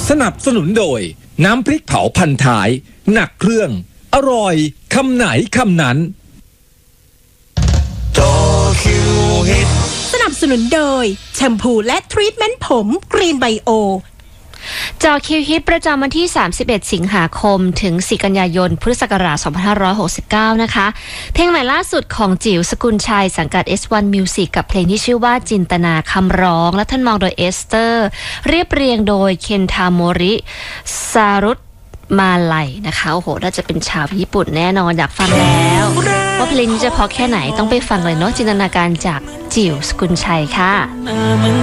สนับสนุนโดยน้ำพริกเผาพันท้ายหนักเครื่องอร่อยคำไหนคำนั้นสนับสนุนโดยแชมพูและทรีทเมนต์ผมกรีนไบโอจอคิวฮิตประจำวันที่31สิงหาคมถึง4กันยายนพุทธศักราช2569นะคะเพลงใหม่ล่าสุดของจิ๋วสกุลชัยสังกัด S1 Music กับเพลงที่ชื่อว่าจินตนาคำร้องและท่านมองโดยเอสเตอร์เรียบเรียงโดยเคนทาโมริซารุตมาไลนะคะโอ้โหน่าจะเป็นชาวญี่ปุ่นแน่นอนอยากฟังแล้วว่าเพลงนี้จะเพราะแค่ไหนต้องไปฟังเลยเนาะจินตนาการจากจิ๋วสกุลชัยค่ะ